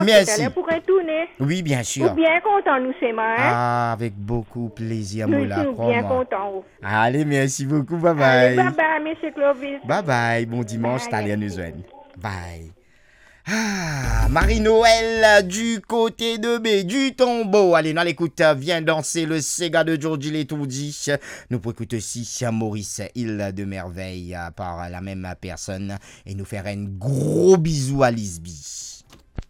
Merci. Pour retourner. Oui, bien Ou sûr. bien content, nous, c'est moi. Hein? Ah, avec beaucoup plaisir, Nous Mola. sommes bien contents. Allez, merci beaucoup. Bye Allez, bye. bye bye, monsieur Clovis. Bye bye. Bon dimanche, Bye, t'allais nous merci. joindre. Bye. Ah, Marie-Noël du côté de B, du tombeau. Allez, dans l'écoute, viens danser le Sega de Georgie Letourdi. Nous pour écouter aussi Maurice, Île de Merveille par la même personne. Et nous faire un gros bisou à Lisby.